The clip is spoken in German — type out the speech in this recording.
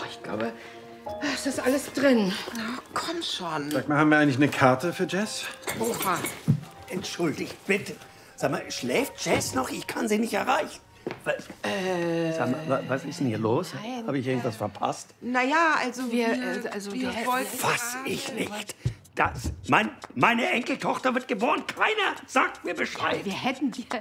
Ich glaube, es ist alles drin. Na, komm schon. Sag mal, haben wir eigentlich eine Karte für Jess? Oha. Entschuldigt, bitte. Sag mal, schläft Jess noch? Ich kann sie nicht erreichen. Sag mal, was ist denn hier los? Habe ich irgendwas verpasst? Naja, also wir wollten... Fass ich nicht. Meine Enkeltochter wird geboren. Keiner sagt mir Bescheid. Wir hätten dir